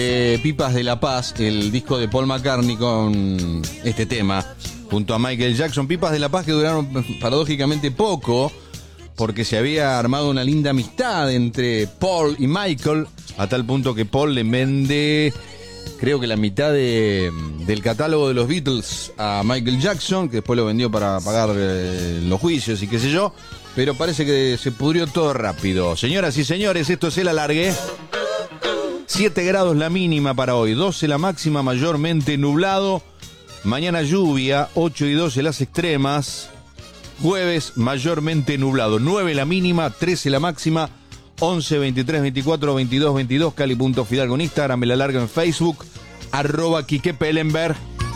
Pipas de la Paz, el disco de Paul McCartney con este tema, junto a Michael Jackson. Pipas de la Paz que duraron paradójicamente poco, porque se había armado una linda amistad entre Paul y Michael, a tal punto que Paul le vende, creo que la mitad del catálogo de los Beatles a Michael Jackson, que después lo vendió para pagar los juicios y qué sé yo, pero parece que se pudrió todo rápido. Señoras y señores, esto es El Alargue. 7 grados la mínima para hoy, 12 la máxima, mayormente nublado. Mañana lluvia, 8 y 12 las extremas. Jueves mayormente nublado, 9 la mínima, 13 la máxima. 11, 23, 24, 22, 22, Cali.Fidalgo en Instagram, El Alargue en Facebook, @Quique Pellenberg.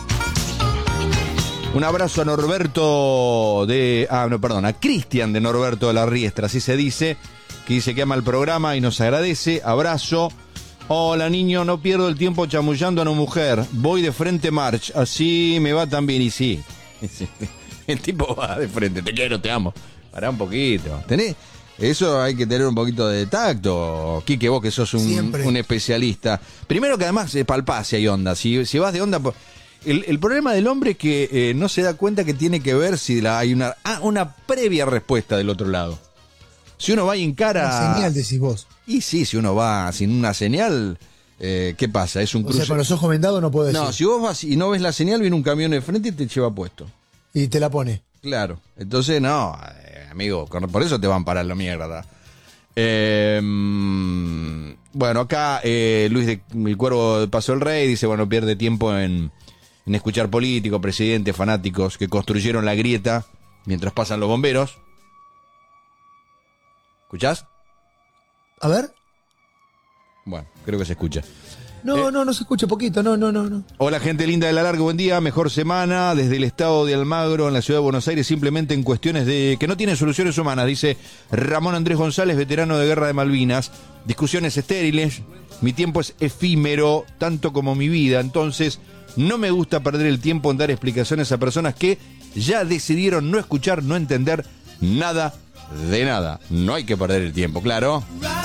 Un abrazo a Norberto a Cristian de Norberto de la Riestra, así se dice, que dice que ama el programa y nos agradece. Abrazo. Hola niño, no pierdo el tiempo chamullando a una mujer, voy de frente march, así me va también. Y sí, el tipo va de frente, te quiero, te amo. Pará un poquito, ¿tenés? Eso hay que tener un poquito de tacto, Quique, vos que sos un especialista. Primero que además palpás si hay onda, si vas de onda. El problema del hombre es que no se da cuenta que tiene que ver si hay una previa respuesta del otro lado. Si uno va y encara... Una señal, decís vos. Y sí, si uno va sin una señal, ¿qué pasa? Es un cruce. O sea, con los ojos vendados no puedo decir. No, si vos vas y no ves la señal, viene un camión de frente y te lleva puesto. Y te la pone. Claro, entonces no, amigo, por eso te van para la mierda. Bueno, acá Luis El Cuervo de Paso del Rey dice, bueno, pierde tiempo en escuchar políticos, presidentes, fanáticos que construyeron la grieta mientras pasan los bomberos. ¿Escuchás? A ver. Bueno, creo que se escucha. No se escucha poquito, no. Hola gente linda del Alargue, buen día, mejor semana desde el estado de Almagro en la ciudad de Buenos Aires, simplemente en cuestiones de que no tienen soluciones humanas, dice Ramón Andrés González, veterano de Guerra de Malvinas. Discusiones estériles, mi tiempo es efímero, tanto como mi vida, entonces no me gusta perder el tiempo en dar explicaciones a personas que ya decidieron no escuchar, no entender nada de nada. No hay que perder el tiempo, claro.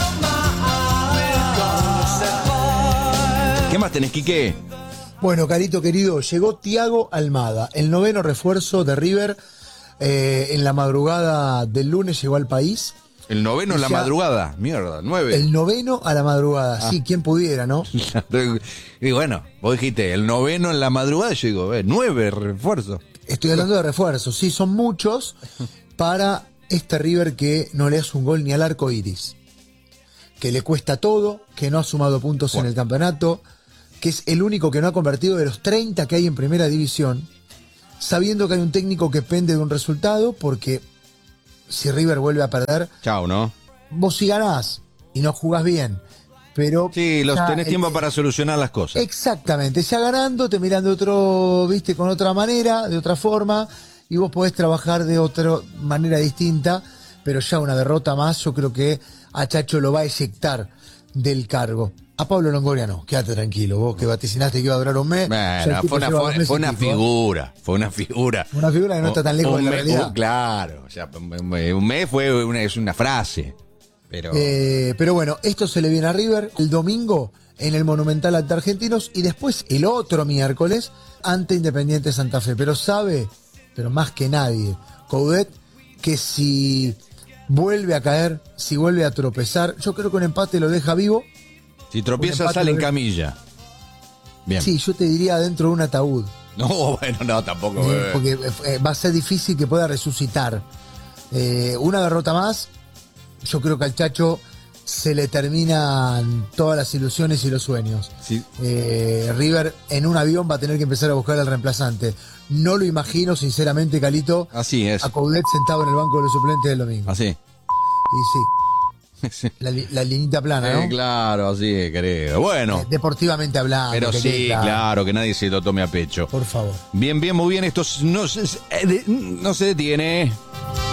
¿Qué más tenés, Quique? Bueno, Carito querido, llegó Thiago Almada, el 9º refuerzo de River. En la madrugada del lunes llegó al país. ¿El 9º en la madrugada? Mierda, 9. El 9º a la madrugada, sí, quien pudiera, ¿no? Y bueno, vos dijiste, el 9º en la madrugada, yo digo, 9 refuerzos. Estoy hablando de refuerzos, sí, son muchos para este River que no le hace un gol ni al arco iris. Que le cuesta todo, que no ha sumado puntos en el campeonato, que es el único que no ha convertido de los 30 que hay en primera división, sabiendo que hay un técnico que pende de un resultado, porque si River vuelve a perder, chao, ¿no? Vos sí ganás y no jugás bien, pero... Sí, tenés tiempo para solucionar las cosas. Exactamente, ya ganando, te miran de otro, viste, con otra manera, de otra forma, y vos podés trabajar de otra manera distinta, pero ya una derrota más, yo creo que a Chacho lo va a eyectar del cargo. A Pablo Longoria no, quédate tranquilo, vos que vaticinaste que iba a durar un mes. Bueno, fue una figura. Una figura que no está tan lejos de la realidad. Claro, o sea, un mes es una frase. Pero bueno, esto se le viene a River el domingo en el Monumental ante Argentinos y después el otro miércoles ante Independiente Santa Fe. Pero sabe, pero más que nadie, Coudet, que si vuelve a caer, si vuelve a tropezar, yo creo que un empate lo deja vivo. Si tropieza sale en camilla. Bien. Sí, yo te diría dentro de un ataúd. No, bueno, no, tampoco. Porque va a ser difícil que pueda resucitar. Una derrota más, yo creo que al Chacho se le terminan todas las ilusiones y los sueños. Sí. River en un avión va a tener que empezar a buscar al reemplazante. No lo imagino, sinceramente, Calito. Así es. A Coudet sentado en el banco de los suplentes del domingo. Así. Y sí. La linita plana, ¿no? Claro, así creo. Bueno. Deportivamente hablando. Pero sí, claro, que nadie se lo tome a pecho. Por favor. Bien, muy bien. Esto no se detiene.